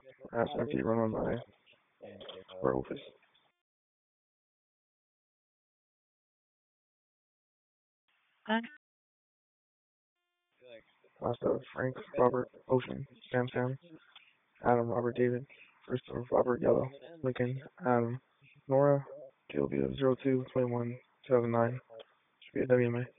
That's empty, run by Rufus. Last of Frank, Robert, Ocean, Sam, Adam, Robert, David. First of Robert, Yellow, Lincoln, Adam, Nora, Gilvia, 02, 21, 2009. Should be a WMA.